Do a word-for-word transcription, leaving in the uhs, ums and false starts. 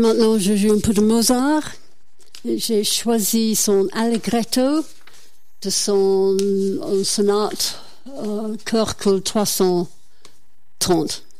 Maintenant, je joue un peu de Mozart. J'ai choisi son Allegretto de son sonate euh, Köchel trois cent trente.